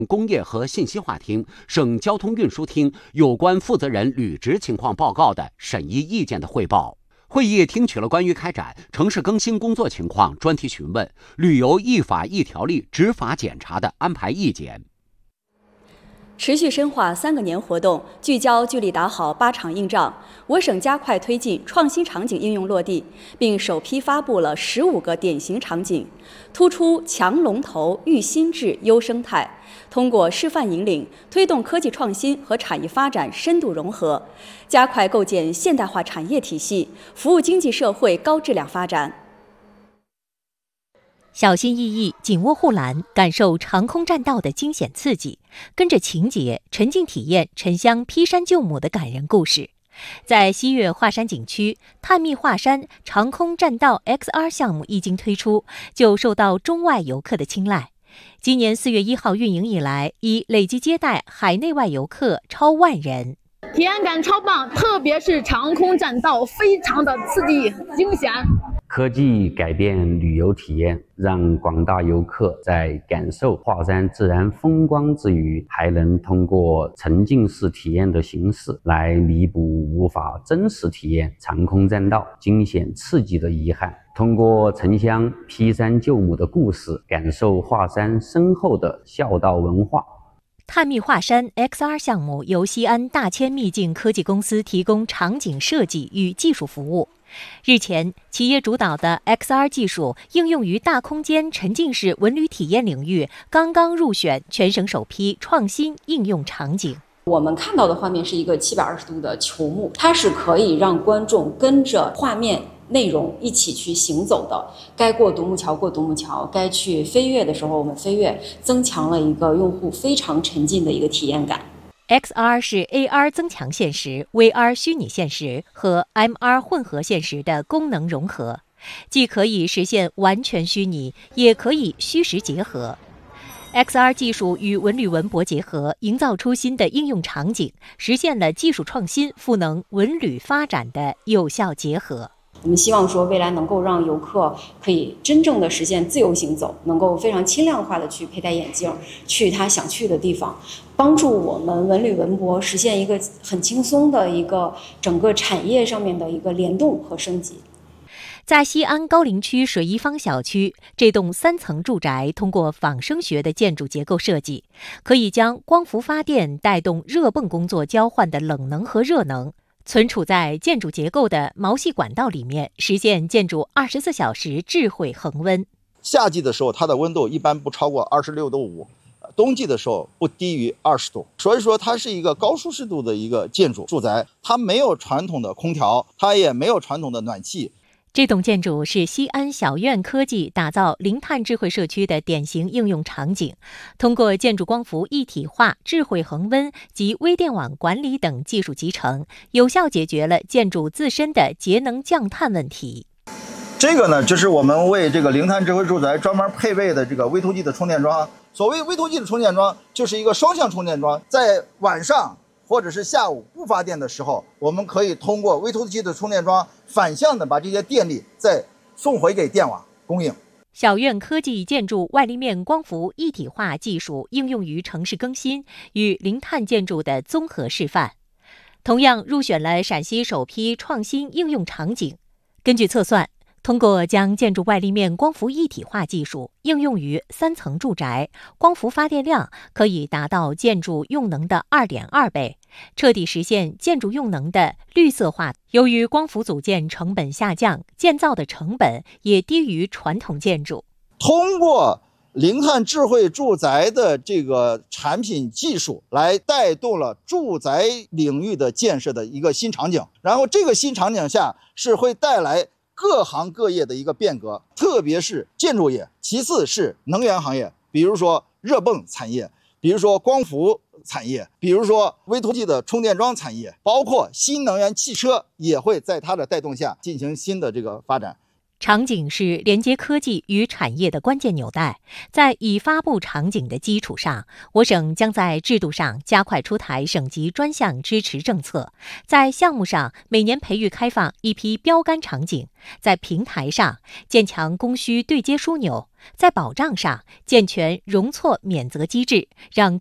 工业和信息化厅、省交通运输厅有关负责人履职情况报告的审议意见的汇报。会议听取了关于开展城市更新工作情况专题询问、旅游一法一条例执法检查的安排意见。 持续深化3个年活动，聚焦聚力打好8场硬仗。我省加快推进创新场景应用落地，并首批发布了15个典型场景，突出强龙头、育新智、优生态。通过示范引领，推动科技创新和产业发展深度融合，加快构建现代化产业体系，服务经济社会高质量发展。 小心翼翼，紧握护栏，感受长空栈道的惊险刺激，跟着情节沉浸体验沉香劈山救母的感人故事。在西岳华山景区，探秘华山长空栈道 XR 项目一经推出，就受到中外游客的青睐。今年4月1号运营以来，已累计接待海内外游客超万人。 体验感超棒，特别是长空栈道，非常的刺激惊险。 科技改变旅游体验，让广大游客在感受华山自然风光之余，还能通过沉浸式体验的形式来弥补无法真实体验长空栈道惊险刺激的遗憾。通过沉香劈山救母的故事，感受华山深厚的孝道文化。 探秘华山 XR 项目由西安大千秘境科技公司提供场景设计与技术服务。日前，企业主导的 XR 技术应用于大空间沉浸式文旅体验领域，刚刚入选全省首批创新应用场景。 我们看到的画面是一个720度的球幕，它是可以让观众跟着画面内容一起去行走的。该过独木桥过独木桥，该去飞跃的时候我们飞跃，增强了一个用户非常沉浸的一个体验感。 XR 是 AR 增强现实、VR 虚拟现实和 MR 混合现实的功能融合，既可以实现完全虚拟，也可以虚实结合。XR 技术与文旅文博结合，营造出新的应用场景，实现了技术创新赋能文旅发展的有效结合。 我们希望说，未来能够让游客可以真正的实现自由行走，能够非常轻量化的去佩戴眼镜，去他想去的地方，帮助我们文旅文博实现一个很轻松的一个整个产业上面的一个联动和升级。 在西安高陵区水一坊小区，这栋3层住宅通过仿生学的建筑结构设计，可以将光伏发电带动热泵工作交换的冷能和热能存储在建筑结构的毛细管道里面，实现建筑24小时智慧恒温。 夏季的时候，它的温度一般不超过26度5，冬季的时候不低于20度。所以说，它是一个高舒适度的一个建筑住宅，它没有传统的空调，它也没有传统的暖气。 这栋建筑是西安小院科技打造零碳智慧社区的典型应用场景，通过建筑光伏一体化、智慧恒温及微电网管理等技术集成，有效解决了建筑自身的节能降碳问题。 这个呢，就是我们为这个零碳智慧住宅专门配备的这个 V2G 的充电桩。所谓 V2G 的充电桩，就是一个双向充电桩，在晚上或者是下午不发电的时候，我们可以通过 V2G 的充电桩反向的把这些电力再送回给电网供应。 小院科技建筑外立面光伏一体化技术应用于城市更新与零碳建筑的综合示范，同样入选了陕西首批创新应用场景。根据测算，通过将建筑外立面光伏一体化技术应用于3层住宅，光伏发电量可以达到建筑用能的2.2倍，彻底实现建筑用能的绿色化。由于光伏组件成本下降，建造的成本也低于传统建筑。 通过零碳智慧住宅的这个产品技术来带动了住宅领域的建设的一个新场景，然后这个新场景下是会带来各行各业的一个变革，特别是建筑业，其次是能源行业，比如说热泵产业，比如说光伏产业，比如说 V2G 的充电桩产业，包括新能源汽车也会在它的带动下进行新的这个发展。 场景是连接科技与产业的关键纽带，在已发布场景的基础上，我省将在制度上加快出台省级专项支持政策，在项目上每年培育开放一批标杆场景，在平台上建强供需对接枢纽，在保障上健全容错免责机制，让